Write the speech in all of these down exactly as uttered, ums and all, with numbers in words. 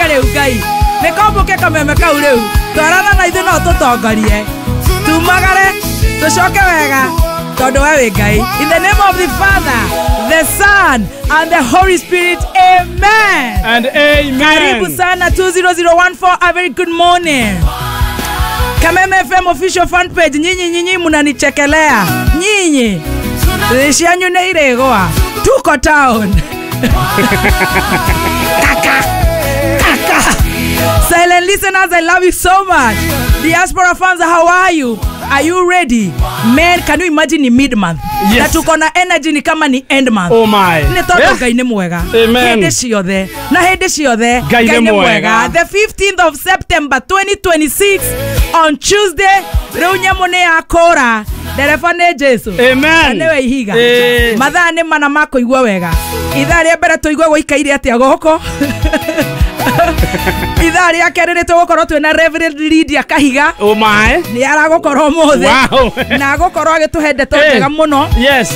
reu ngai nikomboke kameme kau reu twarana na ithu no tutongorie tumagare tucoke wega tondu we wi ngai in the name of the Father, the Son and the Holy Spirit. Amen and amen. Karibu sana two zero zero one four. A very good morning. Kameme F M official fan page. Nyinyi nyinyi munanichekelea nyinyi rishanyu ne iregoa tuko town. Kaka kaka silent listeners, I love you so much. Diaspora fans, how are you? Are you ready? Man, can you imagine in mid-month? Yes. Na tuko na energy ni kama ni end month. Oh my. Ni toto yeah. Gai ni mwega. Amen. Hede shiothe. Na hede shiothe. Gai ni mwega. The fifteenth of September twenty twenty-six on Tuesday. Reunya mone akora. Dereva ne Jesu. Amen. Anewe ihiga. Eh. Mathaa ni mana mako igwa wega. Ithaa ria mbere tuigwa goikaire atia goko. Ithaa ria kerere tugukorwo twina Reverend Lydia Kahiga. Oh my. Ni aragukorwo mothe. Wow. Na agukorwo agituhende tonjega muno. Yes.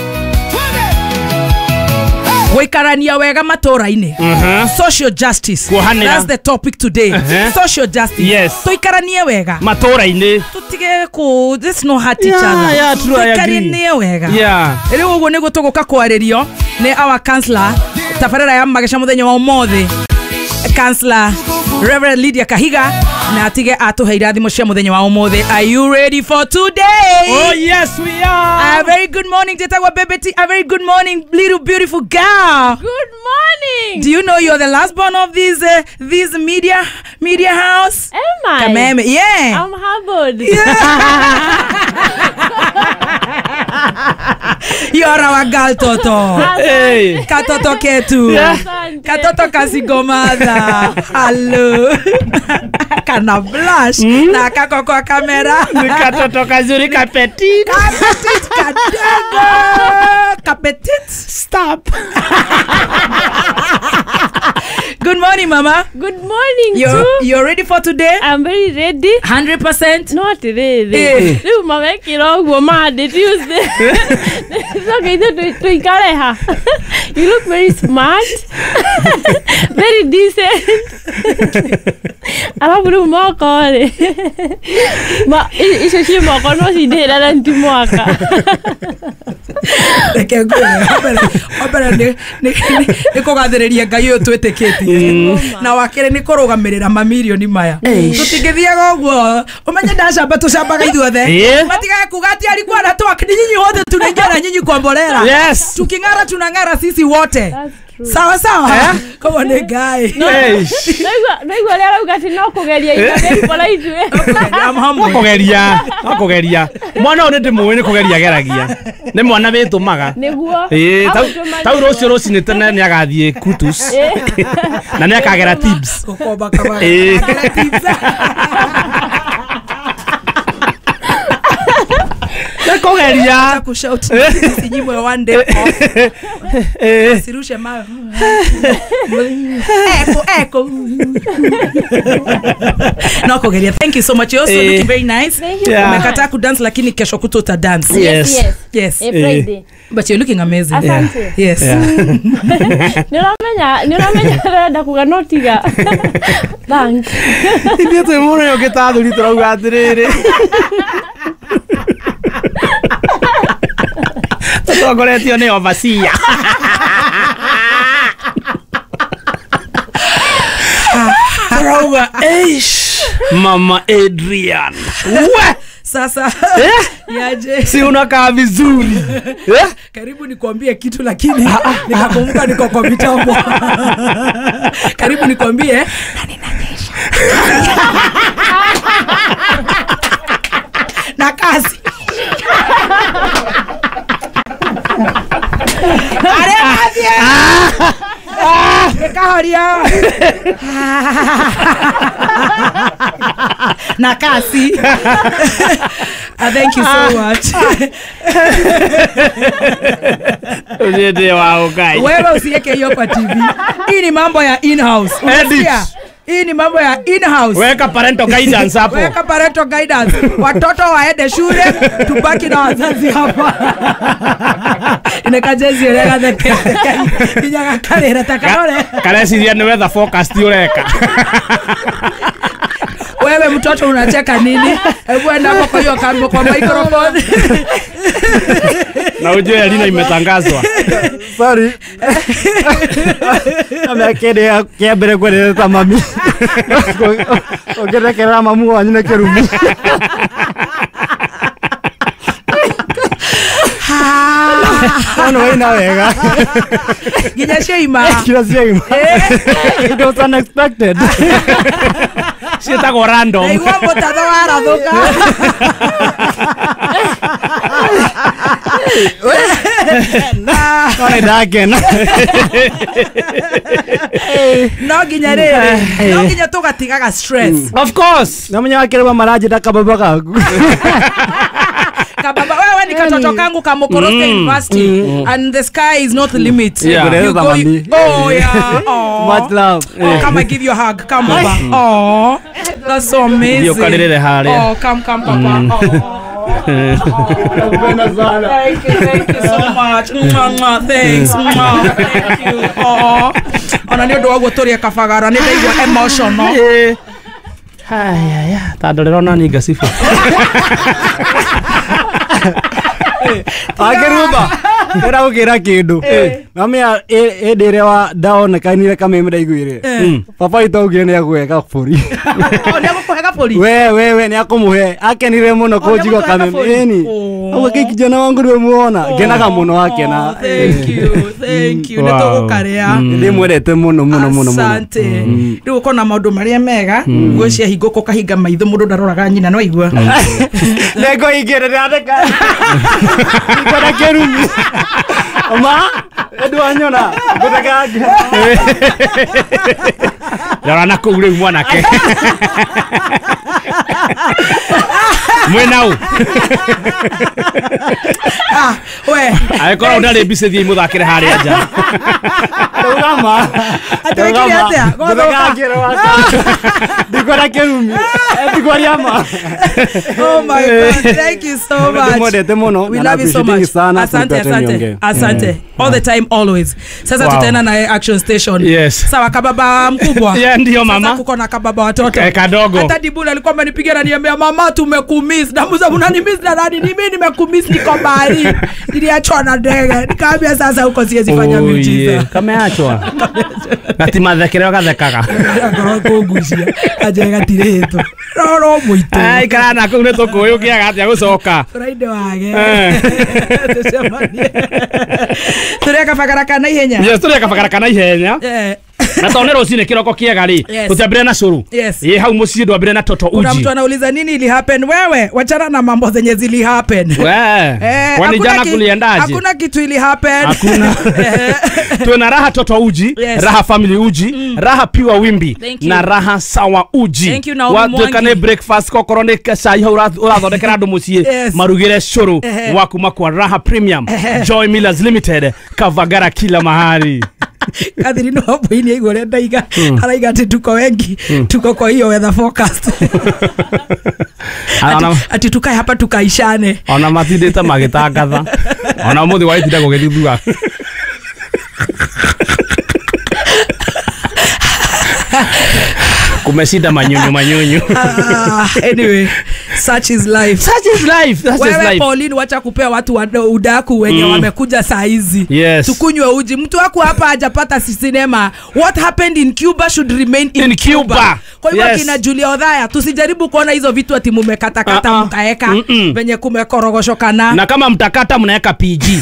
Wikarania wega matura-ini. Uh-huh. Social justice. Kuhanira. That's the topic today. Uh-huh. Social justice. Yes. Tuikaranie wega. Matura-ini. Tutige ku this no hurt each other. Yeah, yeah, true, I agree. Tuikaranie wega. Yeah. Riu uguo nigu tuguka kwaririo ni our counselor tabarera ya magesha muthenya wa umuthi. Counselor Reverend Lydia Kahiga na atige atuheira thimo cia muthenya wa umuthi. Are you ready for today? Oh yes, we are. A very good morning, Tetagwa Bebeti. A very good morning, little beautiful girl. Good morning. Do you know you're the last born of this uh, this media media house? Am I? Kameme, yeah. I'm Harvard. You're our girl Toto. Hey. Katoto ketu. Yeah. Katoto kasigomadha. Hello. Kana blush. Mm? Na kako kwa kamera. Katoto kazuri kapetit. Kapetit kadogo. Kapetit. Stop. Good morning, Mama. Good morning, You're, too. you're ready for today? I'm very ready. one hundred percent? Not ready. Eh. Riu mawekira uguo mande Tuesday. Okay, to ikare ha. You look very smart. Very decent. Alafu riu moko ri. Ma icio cie moko no cindira na nti mwaka. Reke ngure obere obere ni ni kugathiriria ngai uyu twitikitie na wakire ni kurugamirira mamilioni maya tutingithiaga uguo umenye ndacamba tucambaga ithuothe matigae kuga ati alikuwa anatoa nyinyi wote tunaingia nyinyi kombolera. Yes. Tuking'ara tunang'ara sisi wote. Sawa sawa eh? Kama ni guy. Naigwa naigwa leo ugati no kugeria ina bola itwe. I'm humble. Kugeria, kugeria. Mwana one ndimuwe ni kugeria geragia. Ni mwana witumaga. Niguo. Eh, tau rocio roci ni tene ni agathie kutus. Na ni akagera tips. Kokomba kama. Eh. Kugeria kushout sinyimwe one day eh sirushe mawe echo echo no kugeria. Thank you so much. You also eh. looking very nice. Yeah. Umekata ku dance lakini kesho kuto uta dance. Yes. Yes. Yes. A Friday. But you're looking amazing. Asante. Yeah. Yes. Yeah. Niramenya niramenya rada kuganotiga. Thank. Ndio tumone yokitathuri turauga atiriri. Tutogoretio ni ovasia. Turauga eish Mama Adrian. We sasa yaje si unakaa vizuri eh? Karibu nikwambie kitu lakini nikakumbuka niko kwa mitambo. Karibu nikwambie na ninanyesha na kazi. Are kazi ah kahoria na kasi. Uh, thank you so much. Ujete wao guys. Wewe usiweke hiyo kwa T V. Hii ni mambo ya in house. Edit. Hii ni mambo ya in-house. Weka parental guidance hapo. Weka parental guidance. Watoto waende shule, tubaki na wazazi hapa. Inakajezi ureka theke. Inyaga karera takarore. Karesi ya ni weather forecast ureka. Wewe mtoto unacheka nini? Hebu enda hapo kwa hiyo kambo kwa microphone. Na ujue Alina imetangazwa. Sorry. Amekede ya kebere kwa neta mami. Ogere kera mamu wanyu na kerumu. Ono ina wega. Ginya sheima. Kila sheima. It was unexpected. Sieta go random. Igwa mutado warathuka. Kone dakena. No ginya rere. No ginya tugatigaga stress. Of course. Namanya wakere maraje dakababa kagu. Kababa wewe ni katoto kangu kamokoroste mm, University mm, and the sky is not the limit. Yeah. You go, you, oh yeah. Oh. Much love. Oh, come I give you a hug. Come over. Oh. That's so amazing. Dio kalele hale. Oh, come come papa. Mm. Oh. Thank you, thank you so much. Mwah, thanks. Mwah, thank you. Oh. Ona ndio dogo tori kafagara ni ndaigwa emotional. Haya ya, tadorero nani gasifu. Ageruba. Era ugira kindu. Mami edere wa daona kanire kameme ndaiguire. Papa itogire ni agweka buri. Oh, ni agweka buri. We we we ni akumuhe. Akenire muno kujigwa kameme. Eni. Awe kijana wangu ndio muona. Genaga muno wake na. Thank you. Thank you. Nitogo karea. Ndi mwendete muno muno muno muno. Asante. Riu kona maundu maria mega. Gwecia hingoko kahinga maitho mundu ndaroraga nyina no igwa. Lego igere andeka. Ikora kerumi. Oma, edu anyona. Gotaka. Yara na kugure mwanake. Mwenau. Ah, we. Aikora ndale bisethi muthakire hari aja. Ndogama. Atwekire atia. Gotaka kero waka. Dikora kerumi. Edikori ama. Oh my God, thank you so much. Mwendete muno. We love you so much. Asante, asante, asante. All the time, always. Sasa tutaenda na Action Station. Yes. Sawa kababa mkubwa. Yeah, ndio mama. Sasa kuko na kababa watoto. Eh, kadogo. Hata Dibula alikuwa amenipigia na niambia mama tumekumiss. Na muza unanimiss na nani? Ni mimi nimekumiss niko bali. Niliachwa na ndege. Nikaambia sasa huko siwezi fanya miujiza. Kameachwa. Ngati mathekere gathekaga. Kugucia. Aje gatireto. Roro muito. Ai kana ko ne to koyo kia gatia gucoka. Friday wage. Tucemanie. Tureka bagara kana ihenya. Yes, tureka bagara kana ihenya. Eh. Na tonero cine kiroko kiega ri. Tutambire na curu. Yes. Ye hau mucie ndo ambire na toto uji. Kuna mtu anauliza nini ili happen wewe? Wachana na mambo zenye zili happen. We. Eh, kwani jana kuliendaje? Hakuna kitu ili happen. Hakuna. Tuna raha toto uji, yes. Raha family uji, mm. Raha piwa wimbi na raha sawa uji. Thank you Naomi Mwangi. Watu kane breakfast ko korone sai urathondekera andu mucie marugire curu waku makwa raha premium Joy Millers Limited Kavagara kila mahali. Kadiri no hapo ini igore ndaiga araiga ati tuko wengi tuko kwa hiyo weather forecast. Ati, ati tukae hapa tukaishane. Ona matindita magitangatha. Ona muthi waitida gugithithua. Kumesida manyunyu manyunyu. uh, anyway, such is life. Such is life. That's Wewe life. Pauline wacha kupea watu udaku wenye mm. wamekuja saa hizi. Yes. Tukunywe uji. Mtu wako hapa hajapata sinema. What happened in Cuba should remain in, in Cuba. Cuba. Kwa hivyo yes. Kina Julia Odhaya tusijaribu kuona hizo vitu ati mumekata kata uh -uh. mkaeka mm -mm. venye kumekorogoshokana. Na kama mtakata mnaeka P G.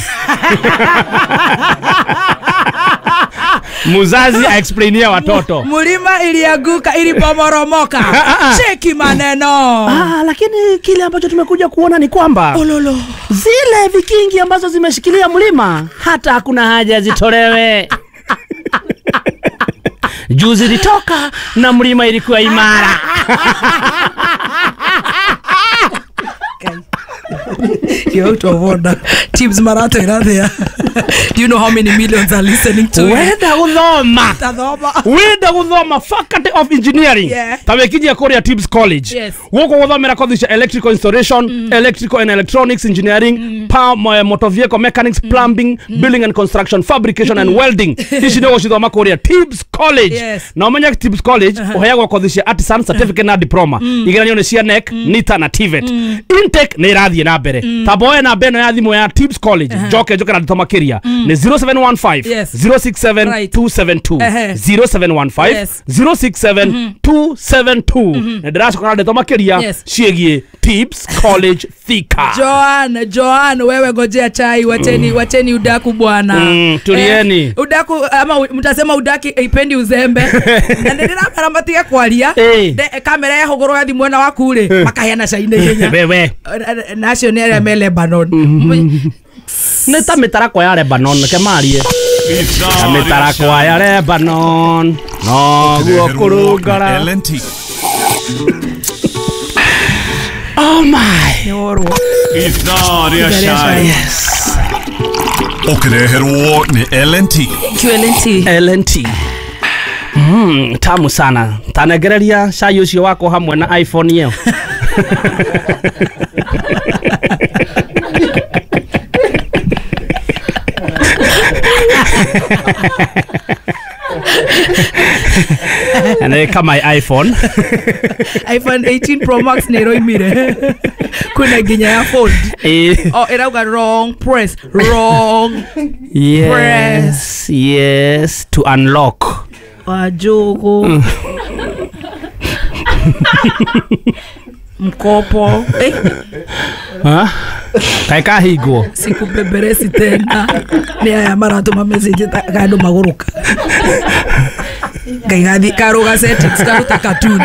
Muzazi explainia watoto. Mulima ilianguka ilipomoromoka. Cheki maneno. Ah, lakini kile ambacho tumekuja kuona ni kwamba Ololo. Zile vikingi ambazo zimeshikilia mlima hata hakuna haja zitolewe. Juzi litoka na mlima ilikuwa imara. You're out of order. Teams Marato in there. Do you know how many millions are listening to it? Wenda guthoma. Tathoma. Wenda guthoma Faculty of Engineering. Yeah. Tabekijia Korea Tibbs College. Yes. Woko guthomera kothi cia electrical installation, mm. electrical and electronics engineering, mm. power motor vehicle mechanics, mm. plumbing, mm. building and construction, fabrication mm. and welding. Ici ndio cithoma Korea Tibbs College. Yes. Na umenya Tibbs College uh -huh. uheagwo kothi cia artisan certificate na diploma. Mm. Igeranio ni cia N E C, mm. NITA na T V E T. Mm. Intake ni irathie na mbere. Mm. Taboe na beno ya thimu ya Tibbs College. Uh -huh. Joke joke na thoma kiria. Mm. Ni zero seven one five yes. zero six seven two seven two. Uh -huh. zero seven one five yes. zero six seven two seven two. Na ndiracoka na thoma kiria yes. ciigie Tibbs College Thika. Joan, Joan, wewe gojea chai, wateni mm. wateni udaku bwana. Mm, tulieni. Eh, udaku ama mtasema udaki ipendi uzembe. Na ndira marambatia kwalia. Hey. De kamera ya hogoro gathi mwena waku ri makahena caine hinya. Wewe. National ya Lebanon. Nĩ ta mĩtarakwa ya Lebanon kemarie. Ta mĩtarakwa ya Lebanon. No guo kurungara. L N T. Oh my. Nyorwo. Itharia Shai. Yes. Ukireherwo ni L N T. L N T. L N T. Mm, tamu sana. Tanegereria cai ucio wako hamwe na iPhone yeo. And they come my iPhone. iPhone eighteen Pro Max nero imire. Kuna ginya ya fold. Eh. Oh, era uga wrong press. Wrong. Yes. Press. Yes. To unlock. Wajogo. Mm. Mkopo. Eh. Ha? Kaika higo. Sikubeberesi tena. Ni aya maratuma message kando maguruka. Gaigathi karoga settings karuta cartoon.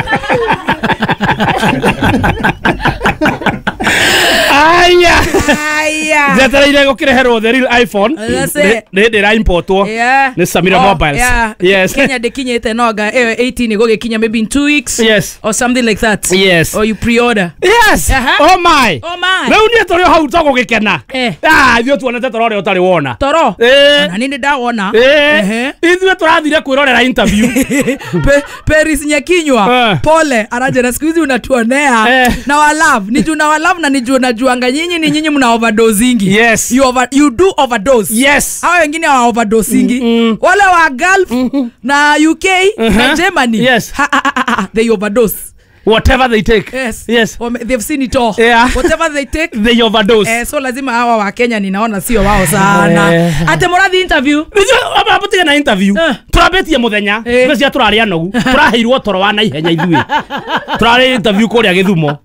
Aya. Aya. Zeta ile gukireherwo the real iPhone. Ne de ra importwo. Yeah. Ni Samira oh, Mobiles. Yeah. Yes. Kenya de kinyete noga eighteen go kinya maybe in two weeks. Yes. Or something like that. Yes. Or you pre-order. Yes. Uh-huh. Oh my. Oh my. Leo ni toro hau toko gikena. Eh. Ah, thio tuonete toro ore utari wona. Toro. Eh. Na nini ndawona. Eh. Ithuĩ tũrathire kwĩrorera interview. Pe, Paris Nyakinywa. Uh. Pole. Arajera siku hizi unatuonea. Eh. Na wa love. Niju na wa love na niju najuanga nyinyi ni nyinyi mna overdosingi. Yes. You over you do overdose. Yes. Hao wengine wa overdosingi. Mm-hmm. Wale wa Gulf mm-hmm. na U K uh-huh. na Germany. Yes. Ha, ha, ha, ha. They overdose. Whatever they take. Yes. Yes. They've seen it all. Yeah. Whatever they take. They overdose. Eh, so lazima hawa wa Kenya ninaona sio wao sana. Eh. Ate Morathi interview. Aba abutige na interview. Uh. Turabetie muthenya. Eh. Tweci turari anogu. Turaheirwo toro wa na ihenya ithui. Turari interview kuria Githumo.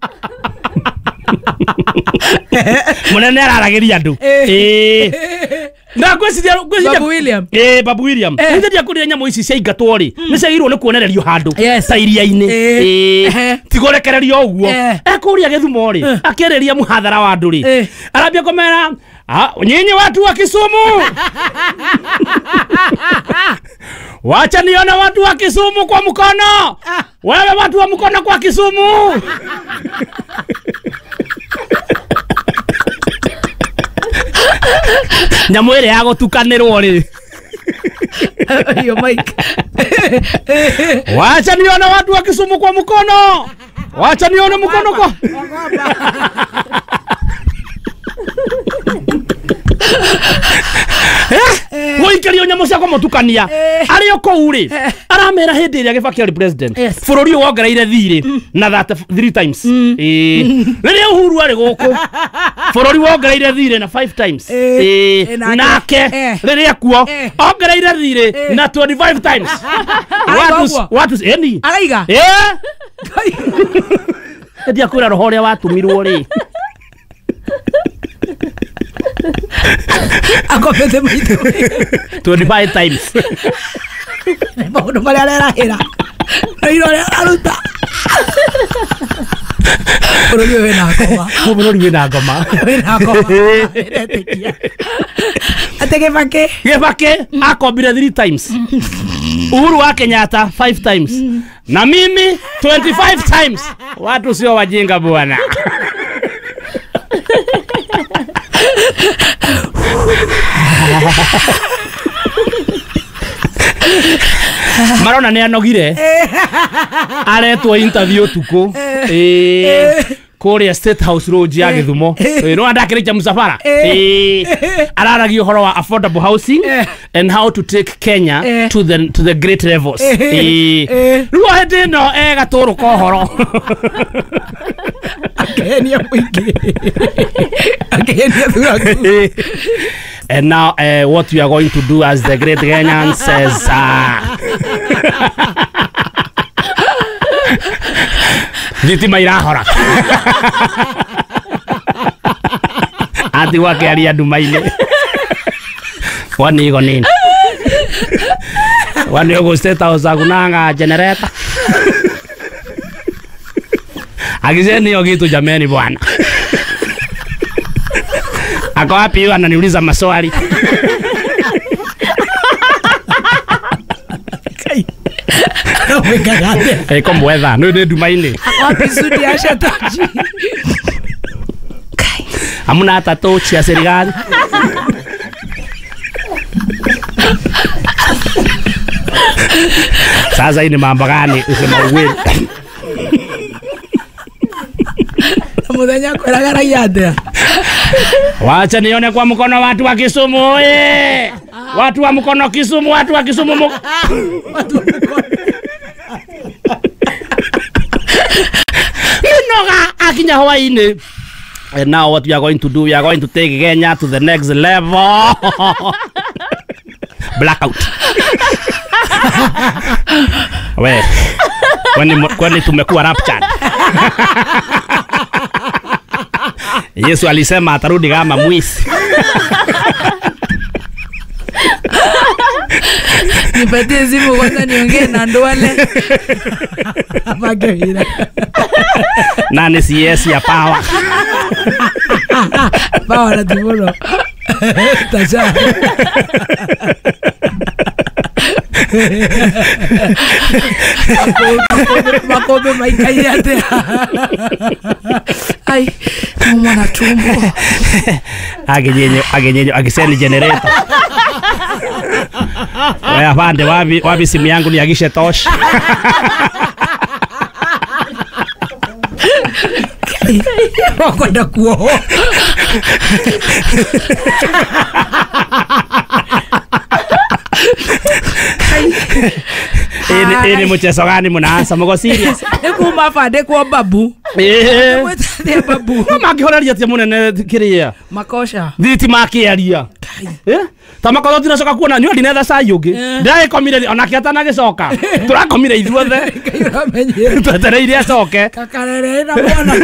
Munene ararageria andu. Eh. Na gweciria gweciria Babu William. Eh, Babu William. Gweciria kuria nyamo ici cia ingatwo ri. Ni ciagirwo ni kuonererio handu. Ta iria-ini. Eh. Tigorekererio uguo. Ekuria Githumo ri. Akereria muhathara wa andu ri. Arambia komera ah, nyinyi watu wa Kisumu. Wacha nione watu wa Kisumu kwa mkono. Wewe watu wa mkono kwa Kisumu. Nyamå ä rä ya gå tukanärwo rä wacha nione watu wa Kisumu kwa mkono. Wacha nione mkono kwa Woikerio nyamo cia kumutukania ari o kou ri aramera hindi ria Kibaki ari president bururi wongereire thiri na that three times eh riria Uhuru ari guku bururi wongereire thiri na five times eh nake riria kuo ongereire thiri na twenty-five times watu watu eni araiga eh ndia kwira roho ria watumirwo ri akopete maitho twenty-five times maundu maria arerahira na irore aruta bururi we na ngoma bururi we na ngoma we na ngoma etekia atege Kibaki Kibaki akombire three times Uhuru wa Kenyatta five times na mimi twenty-five times. Watu sio wajinga bwana. Marona ne anogire aretwo interview tuko eh Korea State House Road ya Githumo no andakirikia musafara eh araragi uhoro wa affordable housing and how to take Kenya to the to the great levels eh ruo hende no eh gaturu ko horo Kenya mwingi Kenya thuragu. And now uh, what we are going to do as the great Kenyans is uh, Thitima irahora ati wake ari andu maine wani go nini wani go State House akunanga generator agizeni hiyo kitu jameni bwana ako wapi ananiuliza maswali eh kombo edha no ne dumaine Wapi sudi ya shataji. amuna hata tochi ya serikali sasa hii ni mambo gani usema ukweli Muthenya kweraga raia. wacha nione kwa mkono watu wa Kisumu eh watu wa mkono Kisumu watu wa Kisumu mu... Inoga akinya Hawaii. And now what we are going to do, we are going to take Kenya to the next level. Blackout. We kwani kwani tumekuwa raptured. Yesu alisema atarudi kama mwizi. Nipatie simu kwanza niongee na Ndwale. Magavira. Nani C S ya power? Power na tiburo. Tacha. Makobe maikai ate. Ai, mwana tumbo. Agenyenyo agenyenyo agiseni generator. Wewe pande wapi wapi simu yangu niagishe tosh. Wakwenda kuoho. Ini ini mchezo gani mnaanza mko serious? Nikuma fande kwa babu. Eh. Mwete babu. Makihoraria tia munene kiria. Makosha. Thiti makiaria. Eh? Tamako thina soka kuona ni ndinetha sayugi. Ndai komire onake atana gicoka. Turakomire ithuothe. Kayura menye. Twetereire acoke. Kakarere na bwana.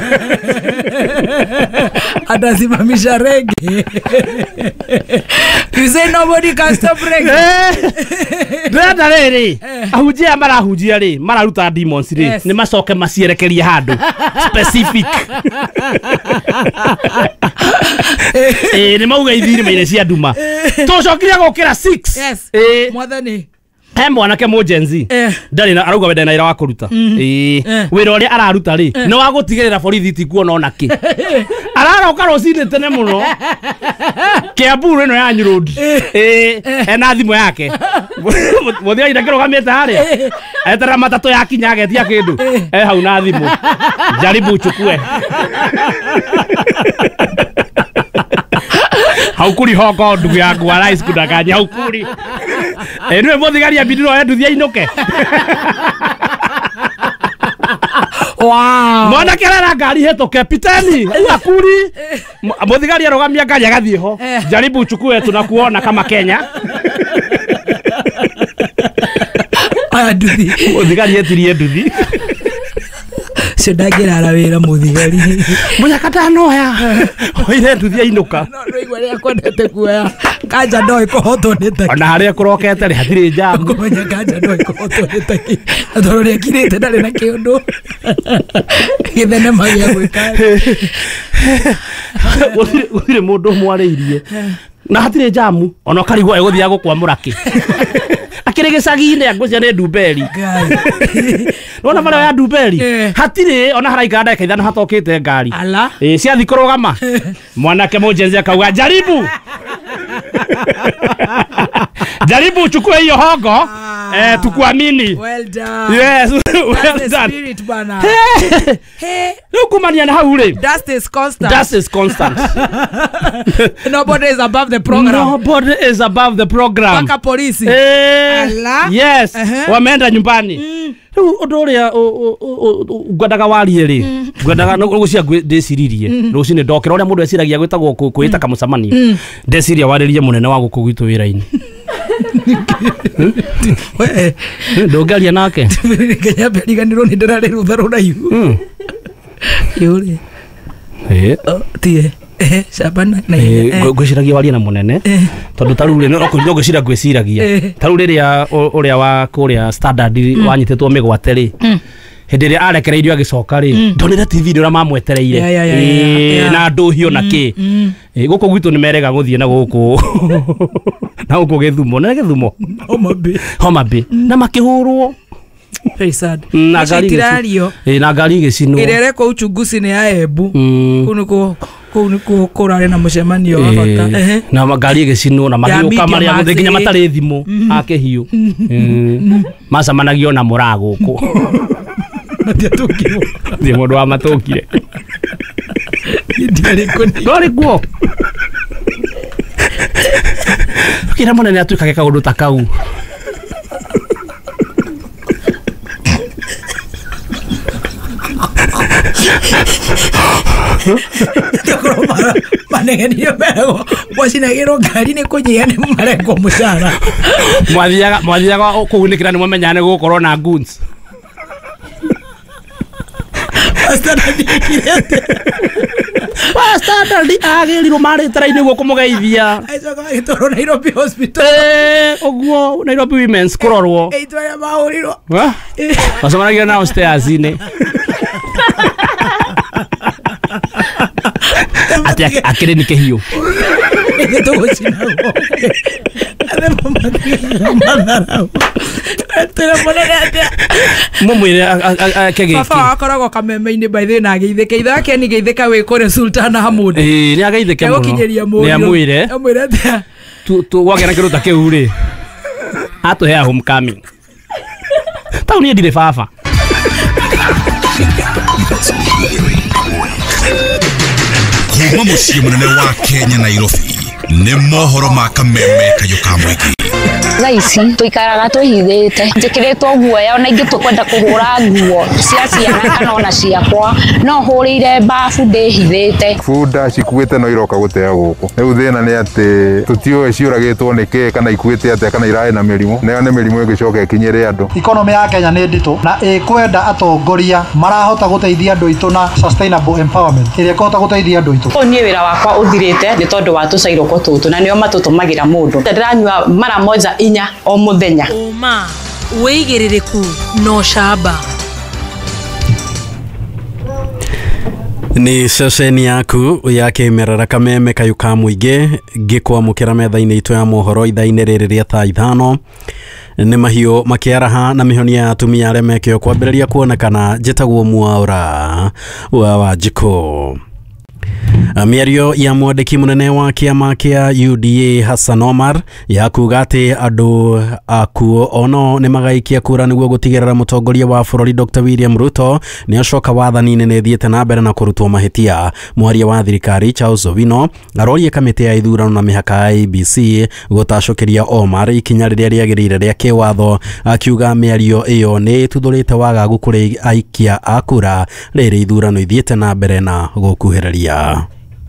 Atasimamisha rege. You say nobody can stop reggae. Ndenda riri. Ahujia marahujia ri, mararuta demons ri. Ni macoke macierekeria handu specific. Eh ni mauga ithiri maire cia nduma. Tucokiria gukira six. Yes. Eh Mwathani. He mwanake mujenzi ndari na arauga wenda na ira wa kuruta eh wira uria araruta ri no wa gutigirira borithi ti kuona ona ki araroka rocini tene muno Kiambu ino ya Road eh ena thimu yake muthia ira kirugamite haria etera matatu ya kinya agetia kindu eh hau na thimu jaribu chukue haukuri hoko ndugu yangu wa rice kudakanya haukuri eh niwe muthigaria bidiro enduthia inuke wow mwana kerera ngari heto kapitani akuri muthigaria rogamia ngari agathie ho jaribu uchukue tunakuona kama Kenya aya nduthi muthigaria etirie nduthi Sedagira arawira muthigari munya katano ya oire nduthi inuka no no igwa ria kwendete kuoya kanja no ikohotwo ni taki ona haria kurokete ri hathiri jamu kumenya kanja no ikohotwo ni taki athoro ria kirite ndari na kiundu githene magia gwika uthire mundu mwariirie na hathiri jamu ona karigwo eguthia gukwamura ki akire gicagi-ine angũcia nĩ Ndumberi nona mara ya Ndumberi hatire ona haraikara ndagĩka ithano hatokĩte ngari ala eh ciathi kũrũgama mwanake mũjenzi akauga jaribu Jaribu uchukue hiyo hogo. Eh, tukuamini. Well done. Yes, well That's the done. spirit bana. Hey. Nukumania na haule. Dust is constant. Dust is constant. Nobody is above the program. Nobody is above the program. Paka polisi. Eh, Ala. yes. Uh-huh. Wameenda nyumbani. Riu undu uria ngwendaga warie ri ngwendaga gucia ndeciririe rucini ndokira uria mundu eciragia gwitagwo kwita kamucamani ndeciria waririe munene wa guku gwitu wira-ini we ndongaria nake Kenya beriganirwo ni ndirari rutha ruraihu yuri eh tie eh Shabana na ngwiciragia warie na munene tondu taru ri no ngwicira ngwiciragia taru riria uria wa kuria standard wanyitetwo migwate ri hindi ria arekereirio agicoka ri ndonire T V ri ura mamwetereire na nduhio na ki guku gwitu ni merega guthie na guku na guku Githumo na Githumo Homa Bay Homa Bay na makihurwo very sad na gari gitirario eh na gari gicino irere ko uchunguzi ni ya Embu kuniko kuniko korare na mucemanio wa bata eh na magari gicino na mahiuka maria guthinya matari thimu akihiu macamanagio na murago ko natia tukio ndi mundu wa matukire ndiari kuni gori guo kira munene atuikage kaundu ta kau Tokroma manengenio bego wasinagiro ngari ni kunyia ni mareko mucara mwathiaga mwathiaga kugunikira ni mumenyane gukorwo na goons Standard agirirwo maritera-ini guo kumugeithia aicoka agitwarwo Nairobi hospital eh oguo Nairobi Women's kurorwo eitwara mahurirwo macamanagia nao stairs-ini ati akiri ni kihiu tugucinagwo mumwire kegiki baba wakoragwo kameme-ini by the na ageithĩke ithake ni geithĩka wĩ kũrĩa Sultana Hamud eh ni ageithĩke muno egũkinyĩria mũriũ ni amwire amwire atia tu wagera kĩndũ ta kĩu rĩ atũhe homecoming tau niĩ ndirĩ baba kuma muciĩ munene wa Kenya Nairobi nĩ mohoro ma kameme kayũ ka mũingĩ thaa ici tuikaraga twihithite njikiritwo guoya ona ingi tukwenda kuhura nguo cia ciana kana ona ciakwa no hurire bafu ndihithite bunda cikuite no iroka gutea guku riu thina ni ati tutioe ciuragitwo niki kana ikuite ate kana irae na mirimu nayo ni mirimu igicoka ikinyire andu. Economy ya Kenya ni ndito na ikwenda atongoria marahota guteithia andu itu na sustainable empowerment iria kohota guteithia andu itu. Ni wira wakwa uthirite ni tondu wa tucairoko tutu na nio matutumagira mundu ndiranyua mara moja inya o muthenya uma weigiririku no shaba ni ceceni yaku ya kimerera kameme kayu ka muingi gikwamukira metha-ini itu ya mohoro itha-ini riri ria thaa ithano ni mahiu makiaraha na mihonia ya atumia aria mekio kwambiriria kuonekana njitagwo Mwaura wa Wanjiku. Miario ya mwandiki munene wa kiama kia U D A Hassan Omar ya kuga ati andu akuo ono ni magaikia kura niguo gutigirira mutongoria wa bururi Doctor William Ruto ni acoka wathani-ini ni thiete na mbere na kurutwo mahitia. Mwaria wa thirikari Charles Owino arorie kamiti ya ithurano na mihaka ya I B C gutacokeria Omar ikinya riria riagirire ria kiwatho, akiuga miario iyo ni tuthurite wagagu kuri aikia akura riri ithurano ithiete na mbere na gukuhiriria.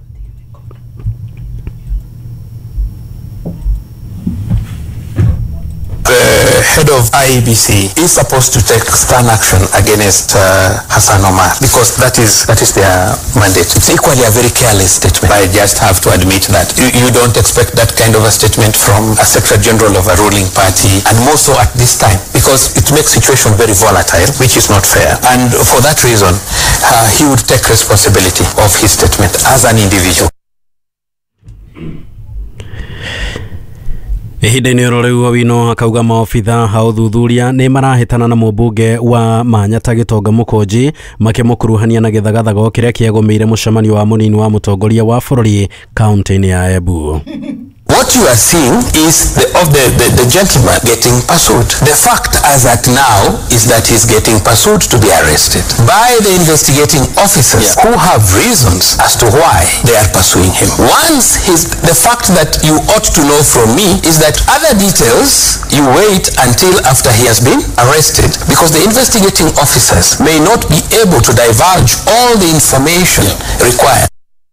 The head of I E B C is supposed to take stern action against uh, Hassan Omar because that is that is their mandate. It's equally a very careless statement. I just have to admit that you, you don't expect that kind of a statement from a Secretary General of a ruling party, and more so at this time because it makes situation very volatile, which is not fair. And for that reason, uh, he would take responsibility of his statement as an individual. Ihinda-ini rĩu Owino akauga maobitha ha uthuthuria ni marahitana na mũmbunge wa Manyata Gitonga Mukonji makimukuruhania na githagathago kiria kiegomeire mucemanio wa munini wa mutongoria wa bururi kaunti-ini ya Embu. What you are seeing is the of the, the, the gentleman getting pursued. The fact as at now is that he's getting pursued to be arrested by the investigating officers yeah. who have reasons as to why they are pursuing him. Once his, the fact that you ought to know from me is that other details you wait until after he has been arrested, because the investigating officers may not be able to divulge all the information yeah. required.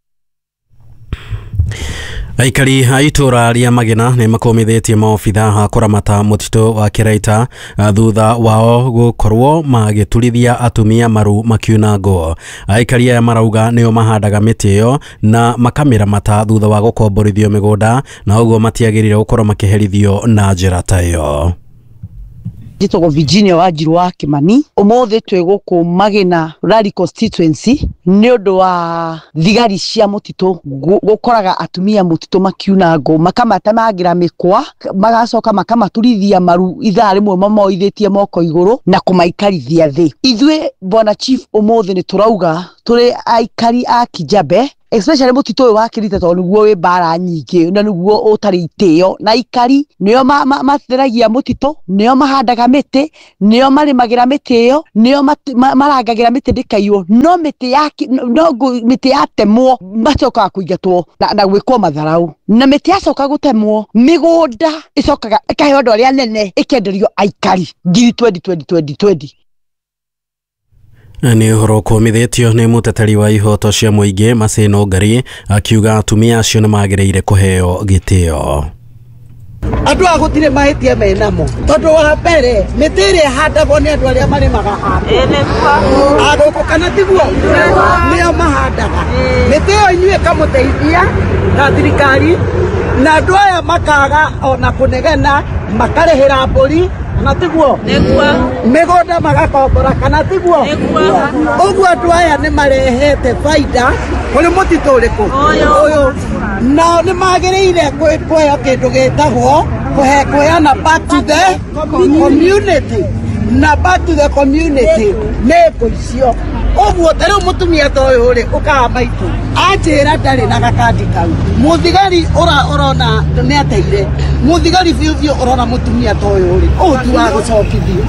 Aikari a itura ria Magina nĩ makomithitie maobitha ha kuramata mutito wa Kiraita thutha wao gukorwo magĩturithia atumia maru makiuna ngo. Aikari aya marauga nĩo mahandaga mĩtĩ ĩyo na makamĩra mata thutha wa gũkomborithio mĩgũnda, na ũguo matiagĩrĩire gũkorwo makĩherithio na njĩra ta ĩyo. Jitwa Virginia Wanjiru wa Kimani umuthi twe guku Magina Rally constituency ni undu wa thigari cia mutito gukoraga atumia mutito makiuna ngo makamatamangira mikwa magacoka makamaturithia maru ithaa rimwe mamoithitie moko iguru na kumaikarithia thi. Ithwe bwana chief umuthi ni turauga turi aikari a Kijabe, especially mutito uyu wa Kirita tondu niguo wi bara nyingi na niguo utari itio, na ikari nio matheragia mutito, nio mahandaga miti, nio marimagira miti iyo, nio marangagira miti ndikaiywo, no miti yake no miti yatemwo macoka kuingatwo na, na gwikwo matharau, na miti yacoka gutemwo migunda icokaga ikaheo andu aria nene ikenderio aikari ngiri twenty twenty twenty. Nĩ ũhoro ũkũmithĩtio nĩ mũteteri wa ihoto cia mũingĩ Maseno Ngari akiuga atumia acio nĩ magĩrĩire kũheo gĩtĩo. Andũ a gũtirĩ mahĩtia menamo tondũ wa mbere mĩtĩ ĩrĩa ĩhandagwo nĩ andũ arĩa marĩmaga handũ agũkũ kana tiguo nĩo mahandaga mĩtĩ ĩyo inyuĩ ĩkamũteithia na thirikari, na andũ aya makaga ona kũnegena makarĩhĩra mbũri kana tiguo mĩgũnda magakombora kana tiguo ũguo andũ aya nĩ marehete baida kũrĩ mũtitũ ũrĩkũ ũyũ, nao nĩ magĩrĩire kuoya kĩndũ gĩtagwo kuheana back to the community, na back to the community nĩ ngũicio. Ũguo tarĩu mũtumia ta ũyũ rĩ ũkaga maitũ anjĩra ndarĩ na gakandi kau, mũthigari ũrona nĩ ateire mũthigari biũ biũ ũrona mũtumia ta ũyũ rĩ ũtu wa gũcokithio.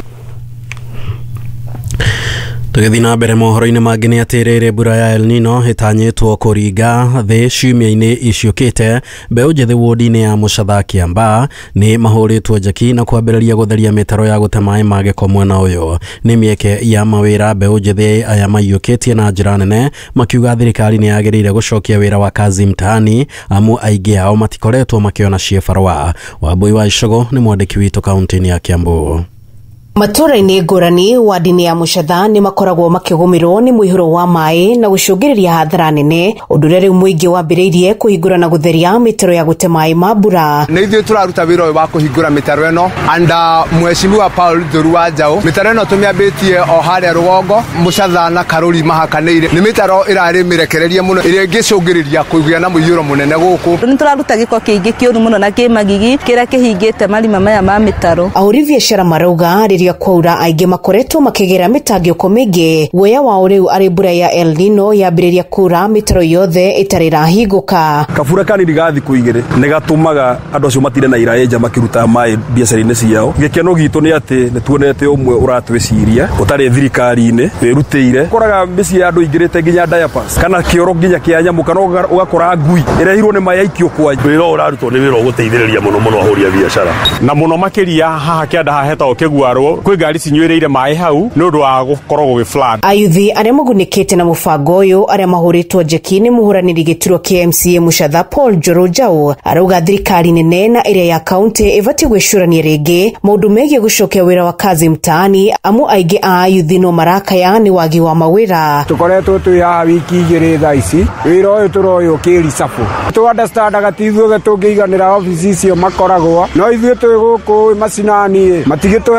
Tũgĩthiĩ na mbere mohoro-inĩ mangĩ nĩ atĩ rĩrĩ mbura ya El Nino ĩtanyĩtwo kũringa thĩ ciumia-inĩ iciũkĩte. Mbeũ njĩthĩ wodi-inĩ ya Mũcatha Kiambaa nĩ mahũrĩtwo njeki na kwambĩrĩria gũtheria mĩtaro ya gũte maĩ ma gĩko mwena ũyũ. Nĩ mĩeke ya mawĩra mbeũ njĩthĩ aya maiyũkĩtie na njĩra nene, makiuga thirikari nĩ yagĩrĩire gũcokia wĩra wa kazi mtaani amu aingĩ ao matikoretwo makĩona ciĩbarũa. Wambui wa Icogo nĩ mwandĩki witũ kaunti-inĩ ya Kiambu. Matũra-inĩ ngũrani wadi-inĩ ya Mũcatha nĩ makoragwo makĩgũmĩrwo nĩ mũihũro wa maĩ na gũcũngĩrĩria hathara nene, ũndũ ũrĩa rĩu mũingĩ wambĩrĩirie kũhingũra na gũtheria mĩtaro ya gũte maĩ ma mbura. Nĩ ithuĩ tũraruta wĩra ũyũ wa kũhingũra mĩtaro ĩno anda Mheshimiwa Paul Ndũru wa Njaũ. Mĩtaro ĩno tũmĩambĩtie o harĩa rũgongo Mũcatha na Karũri mahakanĩire. Nĩ mĩtaro ĩrarĩ mĩrekererie mũno ĩrĩa ĩngĩcũngĩrĩria kũgĩa na mũiyũro mũnene gũkũ. Nĩ tũraruta gĩko kĩingĩ kĩũru mũno na kĩmagigi kĩrĩa kĩhingĩte marima maya ma mĩtaro. Ahũri biacara marauga rĩrĩa kwaura aingĩ makoretwo makĩgera mĩtangĩko mĩingĩ, guoya wao rĩu arĩ mbura ya El Nino yambĩrĩria kura mĩtaro yothe ĩtarĩ rahingũka. Kabura kanini gathi kũigĩrĩ nĩ gatũmaga andũ acio matire na iraĩ nja makĩruta maĩ biacara-inĩ ciao. Gĩkeno gitũ nĩ atĩ nĩ tuonete ũmwe ũratwĩciria ũtarĩ thirikari-inĩ wĩrutĩire. Ũkoraga mĩciĩ ya andũ ingĩrĩte nginya diapers kana kĩoro nginya kĩa nyamũ kana ũgakora ngui ĩrehirwo nĩ maĩ aikio kwa wĩra ũrarutwo nĩ wĩra ũgũteithĩrĩria mũno mũno ahũri a biacara, na mũno makĩria haha kĩanda hahetagwo kĩguarwo kwĩ ngari cinyuĩrĩire maĩ hau nĩ ũndũ wa gũkorwo gũgĩ flood. Ayuthi arĩa magunĩkĩte na mũbango ũyũ arĩa mahũrĩtwo njeki nĩ mũhũranĩri gĩturwa kĩa M C A Mũcatha Paul Njũrũ Njaũ arauga thirikari nene na ĩrĩa ya kaunti ĩbatiĩ gwĩcũrania rĩngĩ maũndũ megiĩ gũcokia wĩra wa kazi mtaani amu aingĩ a ayuthi no marakaya nĩ wagi wa mawĩra. Tũkoretwo twĩ haha wiki igĩrĩ thaa ici wĩra ũyũ tũroywo kĩri sabu tũ understand ati ithuothe tũngĩiganĩra ofici icio makoragwo no ithuĩ twĩ gũkũ macinani matigĩtũhe wĩra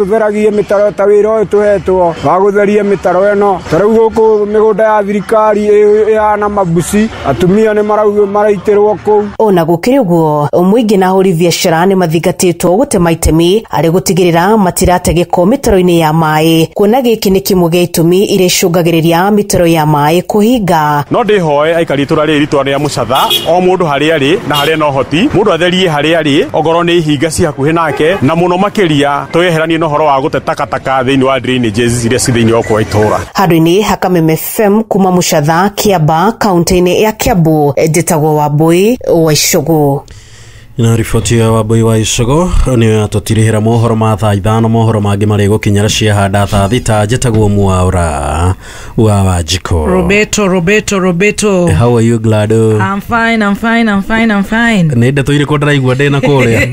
tutheragie mitaro ta wira uyu tuhetwo wa gutheria mitaro eno tariu guku migunda ya thirikari yana mabuci atumia ni marauga maraitirwo ku ona gukiri uguo muingi na huri biashara ni mathingatitwo gutema itemi ari gutigirira matirate giko mitaro-ini ya mai kuona giki ni kimwe gia itumi ire cungagiriria mitaro ya mai kuhinga no ndihoe aikari tura riri twa ya mucatha o mundu hari ari na hari no hoti mundu atherie hari ari ogoro ni hinga ci hakuhi nake na muno makiria tweheranie no horo wa gute takataka thiini wa drainages iria ci thiini okwa itura handu-ini Hakameme F M kuma Mucatha Kiamba kaunti-ini ya Kiambu njitagwo Wambui wa Icogo. Na riboti ya Wambui wa Icogo ni atutirihira mohoro ma thaa ithano mohoro mangi mari gukinyara cia handa thaa thita njitagwo Mwaura wa Wajiko. Roberto Roberto Roberto How are you Glado? I'm fine I'm fine I'm fine I'm fine. Ne ndeto ire ko ndiraigua ndina kuria.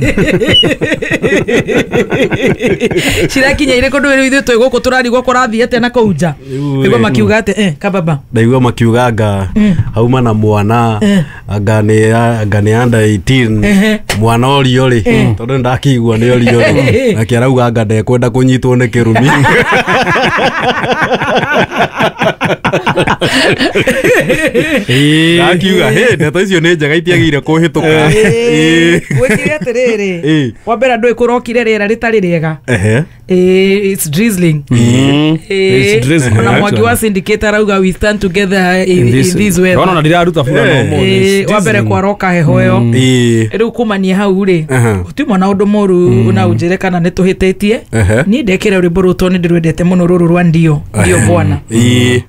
Shirakinya ire ko ndwiri ithu twiguko turarigwo kurathie ate na kuunja. Igwa makiuga ate eh kababa. Ndaigua makiuga anga hauma na mwana anga ni anga ni under eighteen. Mwana orio ri tondu ndakigua ni orio ri akiarauga anga ndekwenda kunyitwo ni kirumi. Akiuga he ndeto icio ni njega itiagire kuhituka. Gwikire atiriri wa mbere ndui kurokire riera ritari riega. Ehe eh it's drizzling. It's drizzling. Na mwaki wa syndicator auga we stand together in this weather. Ona ndiraruta fura no mo. Wa mbere kwa roka heho yo. Riu kumania hau ri utimwa na undu moru na unjire kana ni tuhitetie ni ndekire uri boruto ni ndirwendete muno ruru rwa ndio ndio bwana